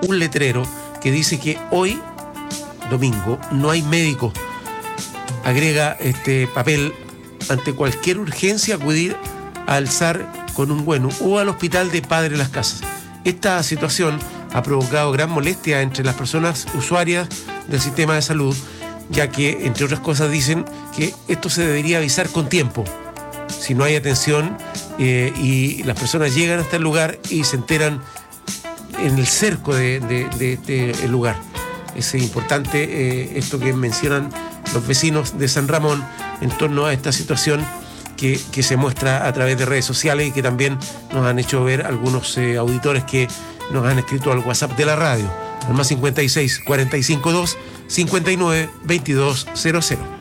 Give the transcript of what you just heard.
un letrero que dice que hoy, domingo, no hay médico. Agrega este papel: ante cualquier urgencia acudir a alzar con un bueno o al hospital de Padre Las Casas. Esta situación ha provocado gran molestia entre las personas usuarias del sistema de salud, ya que, entre otras cosas, dicen que esto se debería avisar con tiempo. Si no hay atención y las personas llegan hasta el lugar y se enteran en el cerco del lugar. Es importante esto que mencionan los vecinos de San Ramón en torno a esta situación que se muestra a través de redes sociales y que también nos han hecho ver algunos auditores que nos han escrito al WhatsApp de la radio, al más 56 452 59 22 00.